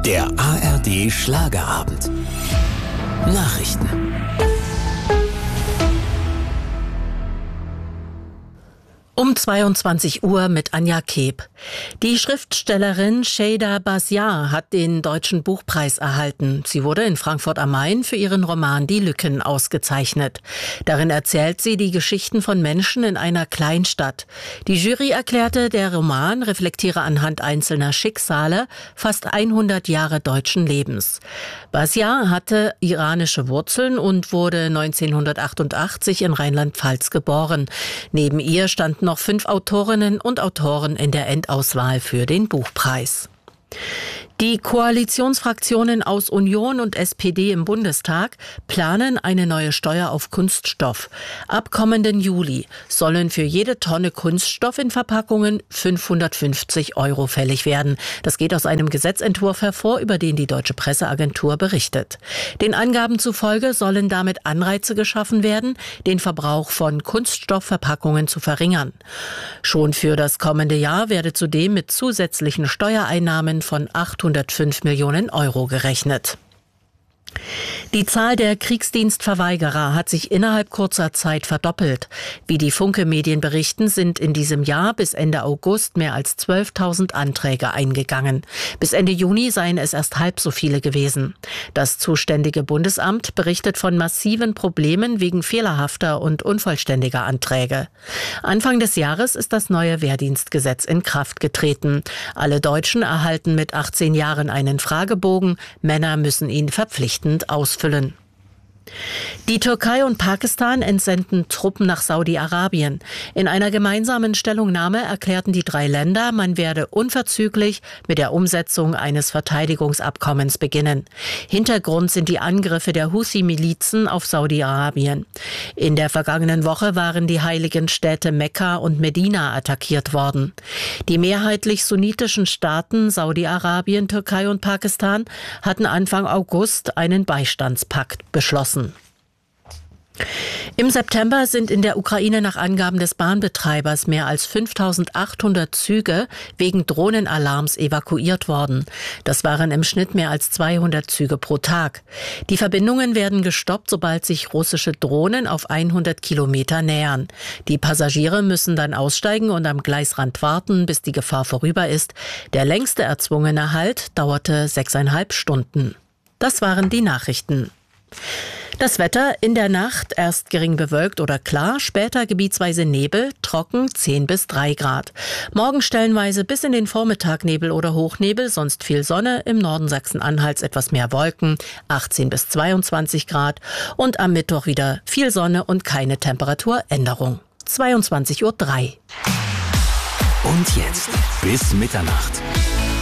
Der ARD Schlagerabend. Nachrichten. Um 22 Uhr mit Anja Keb. Die Schriftstellerin Şeyda Basyar hat den Deutschen Buchpreis erhalten. Sie wurde in Frankfurt am Main für ihren Roman Die Lücken ausgezeichnet. Darin erzählt sie die Geschichten von Menschen in einer Kleinstadt. Die Jury erklärte, der Roman reflektiere anhand einzelner Schicksale fast 100 Jahre deutschen Lebens. Basyar hatte iranische Wurzeln und wurde 1988 in Rheinland-Pfalz geboren. Neben ihr standen noch 5 Autorinnen und Autoren in der Endauswahl für den Buchpreis. Die Koalitionsfraktionen aus Union und SPD im Bundestag planen eine neue Steuer auf Kunststoff. Ab kommenden Juli sollen für jede Tonne Kunststoff in Verpackungen 550 € fällig werden. Das geht aus einem Gesetzentwurf hervor, über den die Deutsche Presseagentur berichtet. Den Angaben zufolge sollen damit Anreize geschaffen werden, den Verbrauch von Kunststoffverpackungen zu verringern. Schon für das kommende Jahr werde zudem mit zusätzlichen Steuereinnahmen von 805 Millionen € gerechnet. Die Zahl der Kriegsdienstverweigerer hat sich innerhalb kurzer Zeit verdoppelt. Wie die Funke-Medien berichten, sind in diesem Jahr bis Ende August mehr als 12.000 Anträge eingegangen. Bis Ende Juni seien es erst halb so viele gewesen. Das zuständige Bundesamt berichtet von massiven Problemen wegen fehlerhafter und unvollständiger Anträge. Anfang des Jahres ist das neue Wehrdienstgesetz in Kraft getreten. Alle Deutschen erhalten mit 18 Jahren einen Fragebogen. Männer müssen ihn verpflichtend ausfüllen. Die Türkei und Pakistan entsenden Truppen nach Saudi-Arabien. In einer gemeinsamen Stellungnahme erklärten die 3 Länder, man werde unverzüglich mit der Umsetzung eines Verteidigungsabkommens beginnen. Hintergrund sind die Angriffe der Houthi-Milizen auf Saudi-Arabien. In der vergangenen Woche waren die heiligen Städte Mekka und Medina attackiert worden. Die mehrheitlich sunnitischen Staaten Saudi-Arabien, Türkei und Pakistan hatten Anfang August einen Beistandspakt beschlossen. Im September sind in der Ukraine nach Angaben des Bahnbetreibers mehr als 5.800 Züge wegen Drohnenalarms evakuiert worden. Das waren im Schnitt mehr als 200 Züge pro Tag. Die Verbindungen werden gestoppt, sobald sich russische Drohnen auf 100 Kilometer nähern. Die Passagiere müssen dann aussteigen und am Gleisrand warten, bis die Gefahr vorüber ist. Der längste erzwungene Halt dauerte 6,5 Stunden. Das waren die Nachrichten. Das Wetter in der Nacht erst gering bewölkt oder klar, später gebietsweise Nebel, trocken 10 bis 3 Grad. Morgen stellenweise bis in den Vormittag Nebel oder Hochnebel, sonst viel Sonne, im Norden Sachsen-Anhalts etwas mehr Wolken, 18 bis 22 Grad und am Mittwoch wieder viel Sonne und keine Temperaturänderung. 22:03 Uhr. Und jetzt bis Mitternacht.